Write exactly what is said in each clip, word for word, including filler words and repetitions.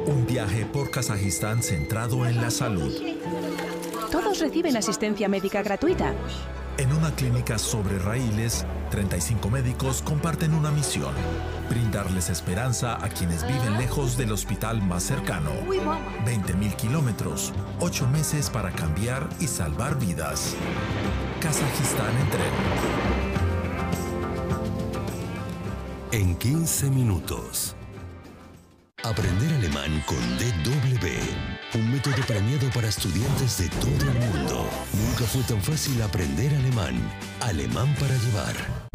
Un viaje por Kazajistán centrado en la salud. Todos reciben asistencia médica gratuita. En una clínica sobre raíles, treinta y cinco médicos comparten una misión: brindarles esperanza a quienes viven lejos del hospital más cercano. veinte mil kilómetros, ocho meses para cambiar y salvar vidas. Kazajistán en tren. En quince minutos. Aprender alemán con D W. Un método premiado para estudiantes de todo el mundo. Nunca fue tan fácil aprender alemán. Alemán para llevar.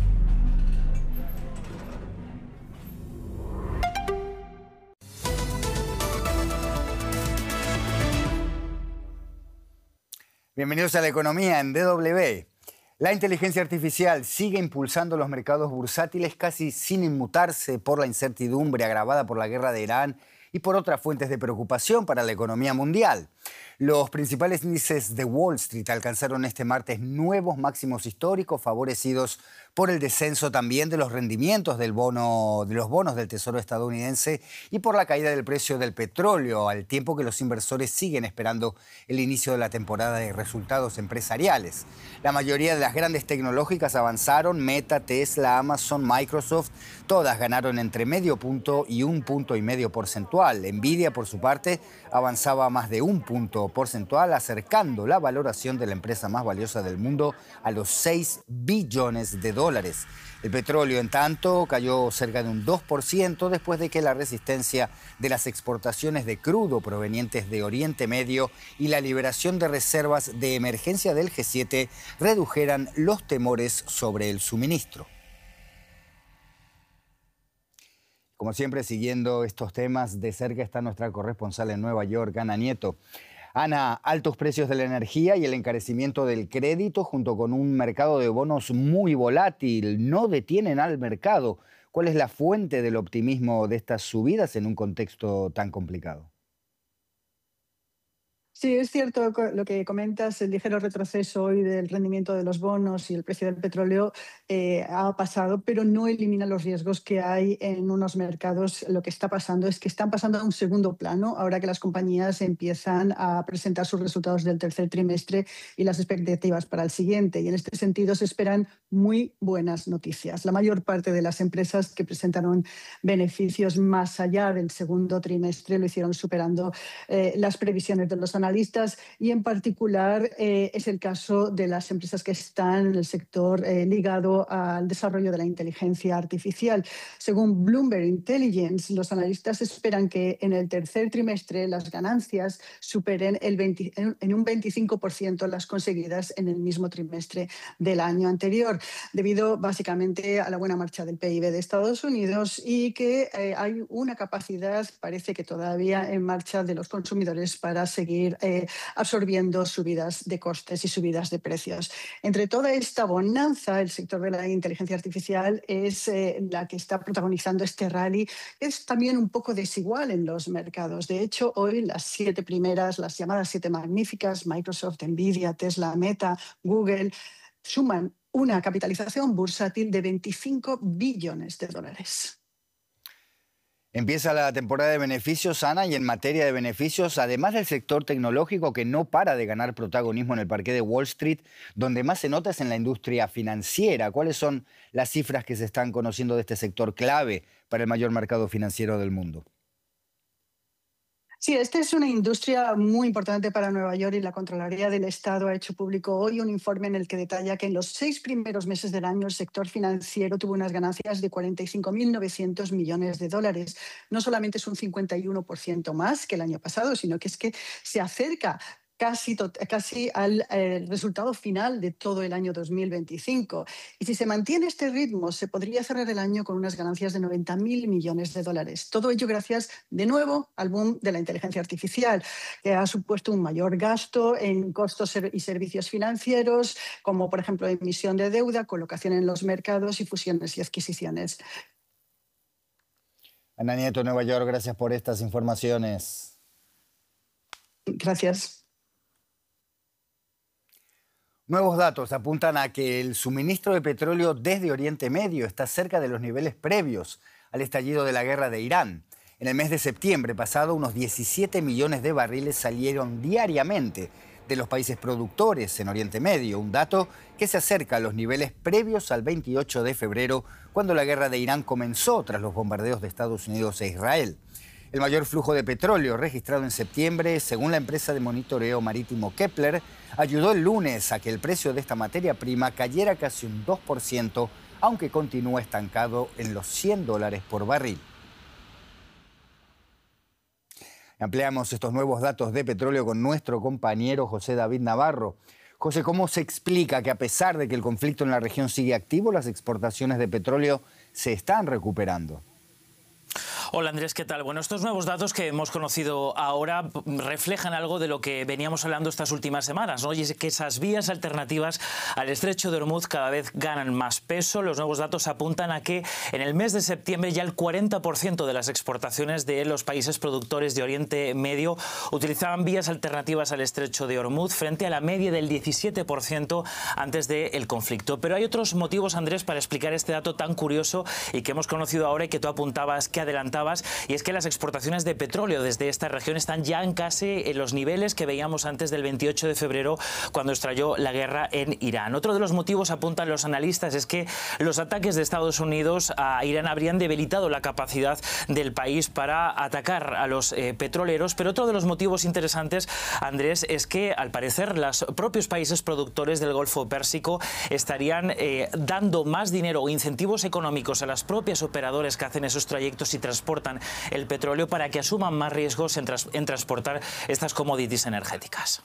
Bienvenidos a la economía en D W. La inteligencia artificial sigue impulsando los mercados bursátiles casi sin inmutarse por la incertidumbre agravada por la guerra de Irán y por otras fuentes de preocupación para la economía mundial. Los principales índices de Wall Street alcanzaron este martes nuevos máximos históricos, favorecidos por el descenso también de los rendimientos del bono, de los bonos del Tesoro estadounidense y por la caída del precio del petróleo, al tiempo que los inversores siguen esperando el inicio de la temporada de resultados empresariales. La mayoría de las grandes tecnológicas avanzaron: Meta, Tesla, Amazon, Microsoft, todas ganaron entre medio punto y un punto y medio porcentual. Nvidia, por su parte, avanzaba más de un punto porcentual, acercando la valoración de la empresa más valiosa del mundo a los seis billones de dólares. El petróleo, en tanto, cayó cerca de un dos por ciento después de que la resistencia de las exportaciones de crudo provenientes de Oriente Medio y la liberación de reservas de emergencia del G siete redujeran los temores sobre el suministro. Como siempre, siguiendo estos temas de cerca está nuestra corresponsal en Nueva York, Ana Nieto. Ana, altos precios de la energía y el encarecimiento del crédito, junto con un mercado de bonos muy volátil, no detienen al mercado. ¿Cuál es la fuente del optimismo de estas subidas en un contexto tan complicado? Sí, es cierto lo que comentas, el ligero retroceso hoy del rendimiento de los bonos y el precio del petróleo eh, ha pasado, pero no elimina los riesgos que hay en unos mercados. Lo que está pasando es que están pasando a un segundo plano ahora que las compañías empiezan a presentar sus resultados del tercer trimestre y las expectativas para el siguiente. Y en este sentido se esperan muy buenas noticias. La mayor parte de las empresas que presentaron beneficios más allá del segundo trimestre lo hicieron superando eh, las previsiones de los analistas. analistas y en particular eh, es el caso de las empresas que están en el sector eh, ligado al desarrollo de la inteligencia artificial. Según Bloomberg Intelligence, los analistas esperan que en el tercer trimestre las ganancias superen el veinte, en un veinticinco por ciento las conseguidas en el mismo trimestre del año anterior, debido básicamente a la buena marcha del P I B de Estados Unidos y que eh, hay una capacidad, parece que todavía en marcha, de los consumidores para seguir Eh, absorbiendo subidas de costes y subidas de precios. Entre toda esta bonanza, el sector de la inteligencia artificial es eh, la que está protagonizando este rally. Es también un poco desigual en los mercados. De hecho, hoy las siete primeras, las llamadas siete magníficas, Microsoft, Nvidia, Tesla, Meta, Google, suman una capitalización bursátil de veinticinco billones de dólares. Empieza la temporada de beneficios, Ana, y en materia de beneficios, además del sector tecnológico que no para de ganar protagonismo en el parqué de Wall Street, donde más se nota es en la industria financiera. ¿Cuáles son las cifras que se están conociendo de este sector clave para el mayor mercado financiero del mundo? Sí, esta es una industria muy importante para Nueva York y la Contraloría del Estado ha hecho público hoy un informe en el que detalla que en los seis primeros meses del año el sector financiero tuvo unas ganancias de cuarenta y cinco mil novecientos millones de dólares. No solamente es un cincuenta y uno por ciento más que el año pasado, sino que es que se acerca Casi, casi al eh, resultado final de todo el año dos mil veinticinco. Y si se mantiene este ritmo, se podría cerrar el año con unas ganancias de noventa mil millones de dólares. Todo ello gracias, de nuevo, al boom de la inteligencia artificial, que ha supuesto un mayor gasto en costos y servicios financieros, como por ejemplo emisión de deuda, colocación en los mercados y fusiones y adquisiciones. Ana Nieto, Nueva York, gracias por estas informaciones. Gracias. Nuevos datos apuntan a que el suministro de petróleo desde Oriente Medio está cerca de los niveles previos al estallido de la guerra de Irán. En el mes de septiembre pasado, unos diecisiete millones de barriles salieron diariamente de los países productores en Oriente Medio, un dato que se acerca a los niveles previos al veintiocho de febrero, cuando la guerra de Irán comenzó tras los bombardeos de Estados Unidos e Israel. El mayor flujo de petróleo registrado en septiembre, según la empresa de monitoreo marítimo Kepler, ayudó el lunes a que el precio de esta materia prima cayera casi un dos por ciento, aunque continúa estancado en los cien dólares por barril. Ampliamos estos nuevos datos de petróleo con nuestro compañero José David Navarro. José, ¿cómo se explica que a pesar de que el conflicto en la región sigue activo, las exportaciones de petróleo se están recuperando? Hola Andrés, ¿qué tal? Bueno, estos nuevos datos que hemos conocido ahora reflejan algo de lo que veníamos hablando estas últimas semanas, ¿no? Y es que esas vías alternativas al estrecho de Hormuz cada vez ganan más peso. Los nuevos datos apuntan a que en el mes de septiembre ya el cuarenta por ciento de las exportaciones de los países productores de Oriente Medio utilizaban vías alternativas al estrecho de Hormuz frente a la media del diecisiete por ciento antes del conflicto. Pero hay otros motivos, Andrés, para explicar este dato tan curioso y que hemos conocido ahora y que tú apuntabas, que adelantabas, y es que las exportaciones de petróleo desde esta región están ya en casi en los niveles que veíamos antes del veintiocho de febrero, cuando estalló la guerra en Irán. Otro de los motivos, apuntan los analistas, es que los ataques de Estados Unidos a Irán habrían debilitado la capacidad del país para atacar a los eh, petroleros. Pero otro de los motivos interesantes, Andrés, es que al parecer los propios países productores del Golfo Pérsico estarían eh, dando más dinero o incentivos económicos a las propias operadoras que hacen esos trayectos y transportan el petróleo para que asuman más riesgos en, tras, en transportar estas commodities energéticas.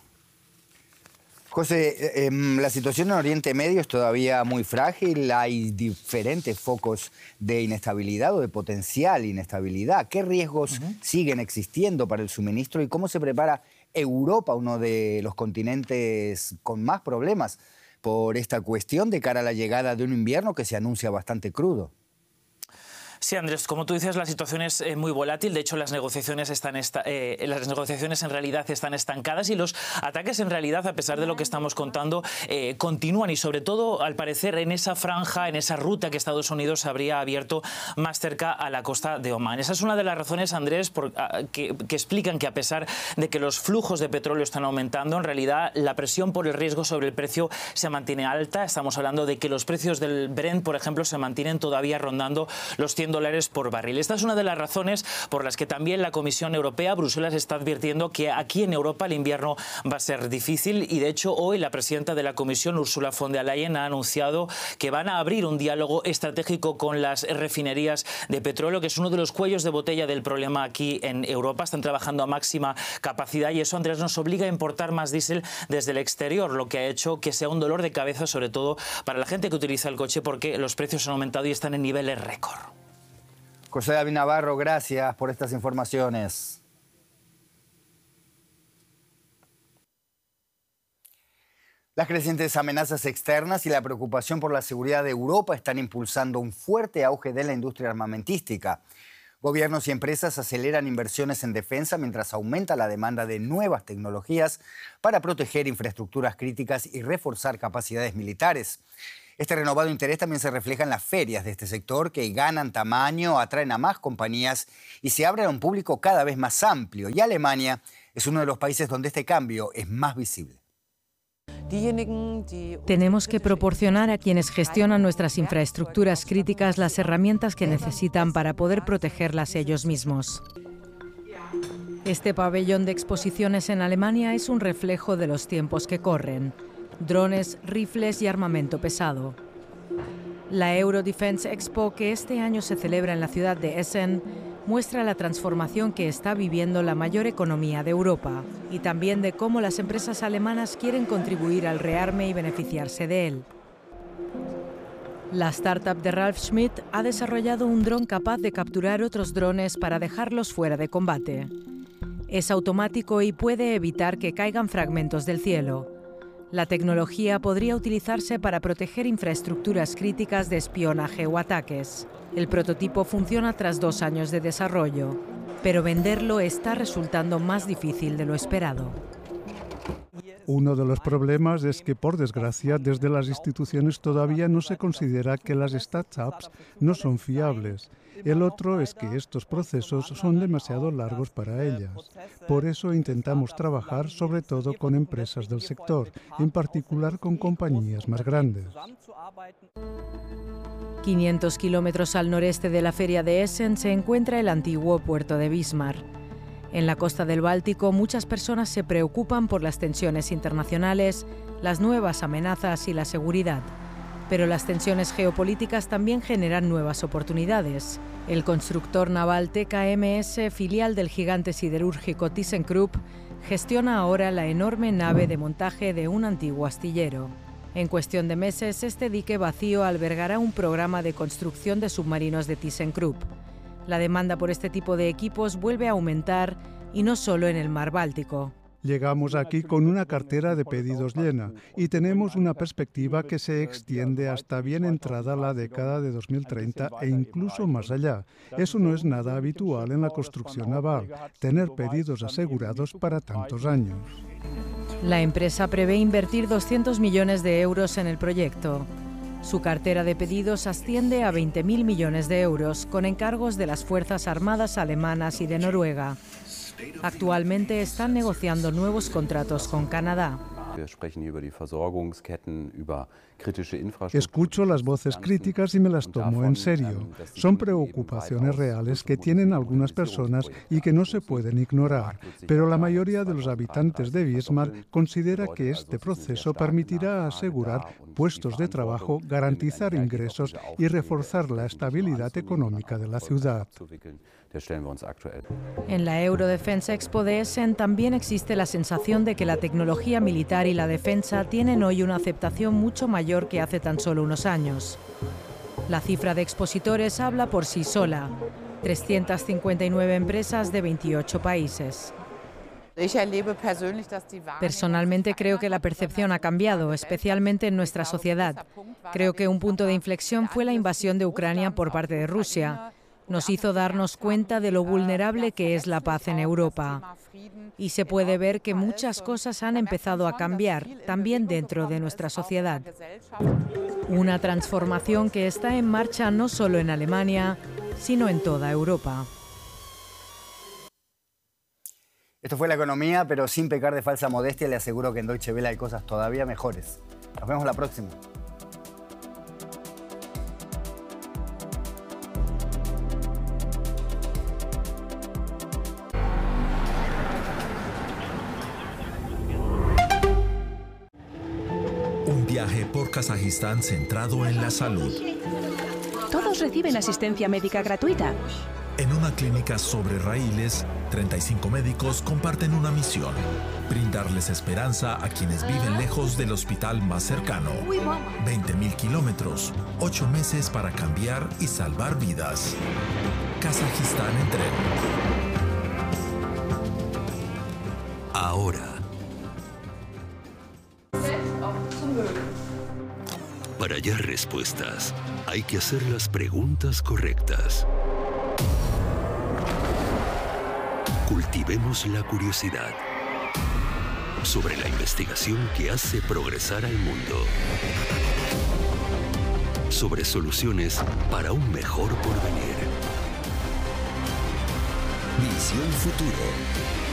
José, eh, la situación en Oriente Medio es todavía muy frágil, hay diferentes focos de inestabilidad o de potencial inestabilidad. ¿Qué riesgos uh-huh. siguen existiendo para el suministro y cómo se prepara Europa, uno de los continentes con más problemas por esta cuestión de cara a la llegada de un invierno que se anuncia bastante crudo? Sí, Andrés, como tú dices, la situación es eh, muy volátil. De hecho, las negociaciones, están esta, eh, las negociaciones en realidad están estancadas y los ataques en realidad, a pesar de lo que estamos contando, eh, continúan y sobre todo, al parecer, en esa franja, en esa ruta que Estados Unidos habría abierto más cerca a la costa de Omán. Esa es una de las razones, Andrés, por, a, que, que explican que a pesar de que los flujos de petróleo están aumentando, en realidad la presión por el riesgo sobre el precio se mantiene alta. Estamos hablando de que los precios del Brent, por ejemplo, se mantienen todavía rondando los cien dólares por barril. Esta es una de las razones por las que también la Comisión Europea, Bruselas, está advirtiendo que aquí en Europa el invierno va a ser difícil y, de hecho, hoy la presidenta de la Comisión, Ursula von der Leyen, ha anunciado que van a abrir un diálogo estratégico con las refinerías de petróleo, que es uno de los cuellos de botella del problema aquí en Europa. Están trabajando a máxima capacidad y eso, Andrés, nos obliga a importar más diésel desde el exterior, lo que ha hecho que sea un dolor de cabeza, sobre todo para la gente que utiliza el coche, porque los precios han aumentado y están en niveles récord. José David Navarro, gracias por estas informaciones. Las crecientes amenazas externas y la preocupación por la seguridad de Europa están impulsando un fuerte auge de la industria armamentística. Gobiernos y empresas aceleran inversiones en defensa mientras aumenta la demanda de nuevas tecnologías para proteger infraestructuras críticas y reforzar capacidades militares. Este renovado interés también se refleja en las ferias de este sector, que ganan tamaño, atraen a más compañías y se abren a un público cada vez más amplio. Y Alemania es uno de los países donde este cambio es más visible. Tenemos que proporcionar a quienes gestionan nuestras infraestructuras críticas las herramientas que necesitan para poder protegerlas ellos mismos. Este pabellón de exposiciones en Alemania es un reflejo de los tiempos que corren. Drones, rifles y armamento pesado. La Euro Defense Expo, que este año se celebra en la ciudad de Essen, muestra la transformación que está viviendo la mayor economía de Europa y también de cómo las empresas alemanas quieren contribuir al rearme y beneficiarse de él. La startup de Ralf Schmidt ha desarrollado un dron capaz de capturar otros drones para dejarlos fuera de combate. Es automático y puede evitar que caigan fragmentos del cielo. La tecnología podría utilizarse para proteger infraestructuras críticas de espionaje o ataques. El prototipo funciona tras dos años de desarrollo, pero venderlo está resultando más difícil de lo esperado. Uno de los problemas es que, por desgracia, desde las instituciones todavía no se considera que las startups no son fiables. El otro es que estos procesos son demasiado largos para ellas. Por eso intentamos trabajar sobre todo con empresas del sector, en particular con compañías más grandes. quinientos kilómetros al noreste de la feria de Essen se encuentra el antiguo puerto de Bismarck. En la costa del Báltico, muchas personas se preocupan por las tensiones internacionales, las nuevas amenazas y la seguridad. Pero las tensiones geopolíticas también generan nuevas oportunidades. El constructor naval T K M S, filial del gigante siderúrgico ThyssenKrupp, gestiona ahora la enorme nave de montaje de un antiguo astillero. En cuestión de meses, este dique vacío albergará un programa de construcción de submarinos de ThyssenKrupp. La demanda por este tipo de equipos vuelve a aumentar, y no solo en el mar Báltico. Llegamos aquí con una cartera de pedidos llena y tenemos una perspectiva que se extiende hasta bien entrada la década de dos mil treinta e incluso más allá. Eso no es nada habitual en la construcción naval, tener pedidos asegurados para tantos años. La empresa prevé invertir doscientos millones de euros en el proyecto. Su cartera de pedidos asciende a veinte mil millones de euros, con encargos de las Fuerzas Armadas alemanas y de Noruega. Actualmente están negociando nuevos contratos con Canadá. Escucho las voces críticas y me las tomo en serio. Son preocupaciones reales que tienen algunas personas y que no se pueden ignorar, pero la mayoría de los habitantes de Bismarck considera que este proceso permitirá asegurar puestos de trabajo, garantizar ingresos y reforzar la estabilidad económica de la ciudad. En la Eurodefense Expo de Essen también existe la sensación de que la tecnología militar y la defensa tienen hoy una aceptación mucho mayor que hace tan solo unos años. La cifra de expositores habla por sí sola: trescientas cincuenta y nueve empresas de veintiocho países. Personalmente creo que la percepción ha cambiado, especialmente en nuestra sociedad. Creo que un punto de inflexión fue la invasión de Ucrania por parte de Rusia. Nos hizo darnos cuenta de lo vulnerable que es la paz en Europa. Y se puede ver que muchas cosas han empezado a cambiar, también dentro de nuestra sociedad. Una transformación que está en marcha no solo en Alemania, sino en toda Europa. Esto fue La Economía, pero sin pecar de falsa modestia, le aseguro que en Deutsche Welle hay cosas todavía mejores. Nos vemos la próxima. Viaje por Kazajistán centrado en la salud. Todos reciben asistencia médica gratuita. En una clínica sobre raíles, treinta y cinco médicos comparten una misión: brindarles esperanza a quienes viven lejos del hospital más cercano. veinte mil kilómetros, ocho meses para cambiar y salvar vidas. Kazajistán en tren. Ahora. Para hallar respuestas, hay que hacer las preguntas correctas. Cultivemos la curiosidad sobre la investigación que hace progresar al mundo. Sobre soluciones para un mejor porvenir. Visión Futuro.